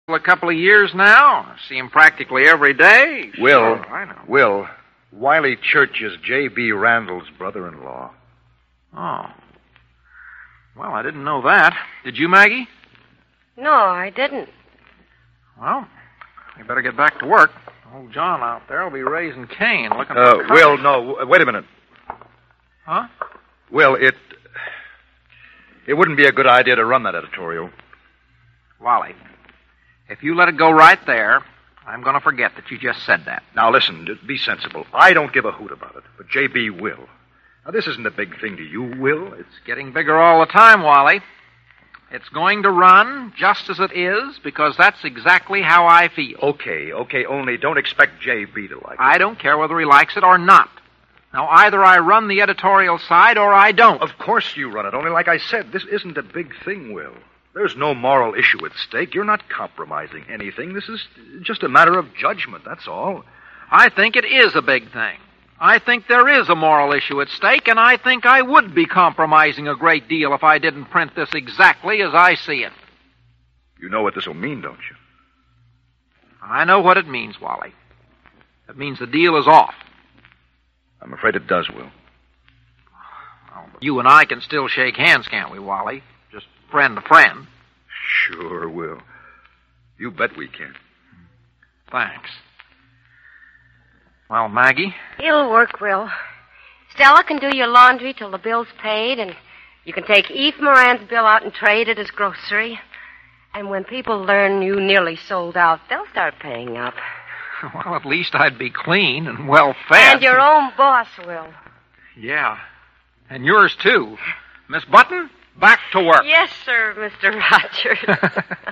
A couple of years now. I see him practically every day. Will, Sure, I know. Will, Wiley Church is J.B. Randall's brother-in-law. Oh. Well, I didn't know that. Did you, Maggie? No, I didn't. Well, we better get back to work. Old John out there will be raising Cain looking for Will, no, wait a minute. Huh? Will, it wouldn't be a good idea to run that editorial. Wally, if you let it go right there, I'm going to forget that you just said that. Now, listen, be sensible. I don't give a hoot about it, but J.B. will. Now, this isn't a big thing to you, Will. It's getting bigger all the time, Wally. It's going to run just as it is because that's exactly how I feel. Okay, only don't expect J.B. to like it. I don't care whether he likes it or not. Now, either I run the editorial side or I don't. Of course you run it, only like I said, this isn't a big thing, Will. There's no moral issue at stake. You're not compromising anything. This is just a matter of judgment, that's all. I think it is a big thing. I think there is a moral issue at stake, and I think I would be compromising a great deal if I didn't print this exactly as I see it. You know what this will mean, don't you? I know what it means, Wally. It means the deal is off. I'm afraid it does, Will. Well, you and I can still shake hands, can't we, Wally? Just friend to friend. Sure, Will. You bet we can. Thanks. Well, Maggie? It'll work, Will. Stella can do your laundry till the bill's paid, and you can take Eve Moran's bill out and trade it as grocery. And when people learn you nearly sold out, they'll start paying up. Well, at least I'd be clean and well-fed. And your own boss, Will. Yeah. And yours, too. Miss Button, back to work. Yes, sir, Mr. Rogers.